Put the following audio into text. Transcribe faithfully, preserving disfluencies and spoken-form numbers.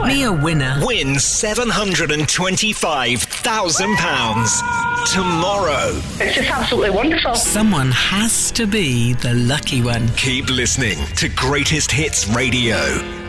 me a winner. Win seven hundred twenty-five thousand pounds tomorrow. It's just absolutely wonderful. Someone has to be the lucky one. Keep listening to Greatest Hits Radio.